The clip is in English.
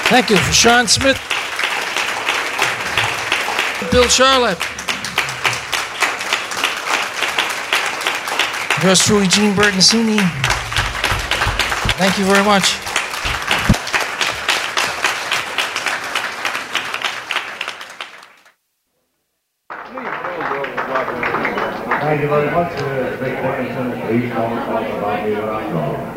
Thank you for Sean Smith, Bill Charlotte. Yours truly, Gene Bertoncini. Thank you very much. Thank you very much, Rick Dickinson. Please don't talk about me when I'm gone.